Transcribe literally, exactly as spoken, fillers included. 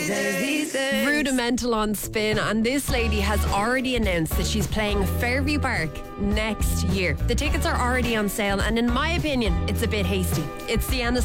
Rudimental on Spin, and this lady has already announced that she's playing Fairview Park next year. The tickets are already on sale, and in my opinion, it's a bit hasty. It's Sienna